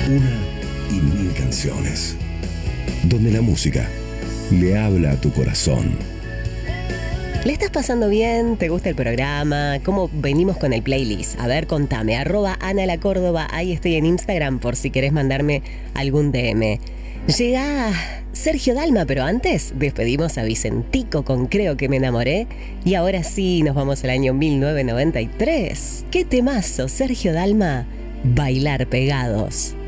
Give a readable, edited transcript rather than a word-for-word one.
Una y mil canciones. Donde la música le habla a tu corazón. ¿Le estás pasando bien? ¿Te gusta el programa? ¿Cómo venimos con el playlist? A ver, contame. @AnaLaCórdoba. Ahí estoy en Instagram por si querés mandarme algún DM. Llega Sergio Dalma, pero antes despedimos a Vicentico con Creo que me enamoré. Y ahora sí, nos vamos al año 1993. ¡Qué temazo, Sergio Dalma! Bailar pegados.